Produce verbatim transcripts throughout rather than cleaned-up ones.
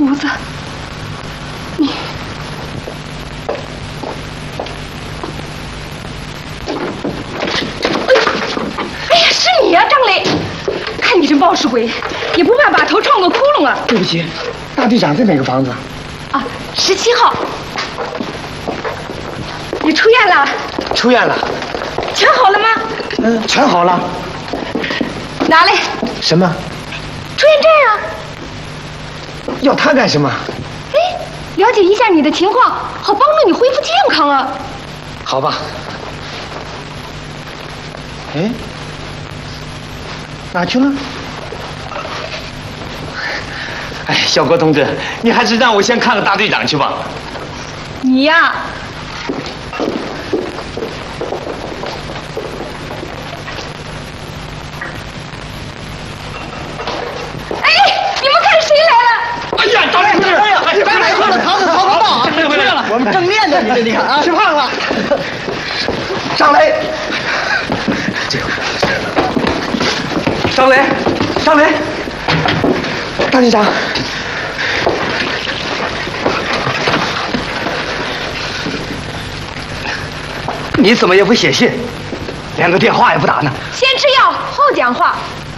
厨子，你，哎呀，是你呀、啊，张磊！看你这冒失鬼，也不怕把头撞个窟窿啊！ 对不起，大队长在哪个房子？ 啊，十七号。你出院了？ 出院了。 全好了吗？ 嗯，全好了。 拿来。 什么？ 出院证啊。 要它干什么？ 哎，了解一下你的情况，好帮助你恢复健康啊。 好吧。哎，哪去了？ 哎，小郭同志，你还是让我先看看大队长去吧。 你呀。 哎呀，张同志！哎呀， 你别来喝了，堂子逃不到啊！ 回来回来了， 我们正面的，你这你看啊，吃胖了。张雷，这个， 张雷，张雷， 大队长， 你怎么也不写信，连个电话也不打呢？ 先吃药后讲话。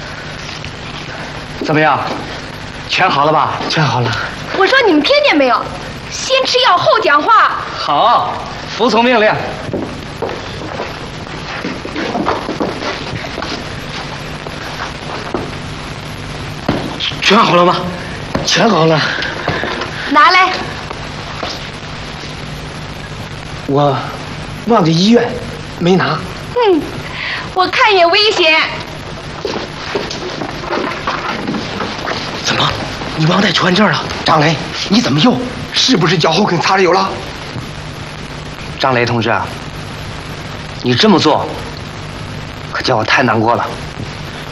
怎么样？全好了吧？ 全好了。 我说你们听见没有？先吃药后讲话。 好，服从命令。 全好了吗？全好了。 拿来。 我忘在医院，没拿。 嗯，我看也危险。 怎么？你忘带出院证了？张雷，你怎么又？是不是脚后跟擦着油了？ 张雷同志，你这么做，可叫我太难过了。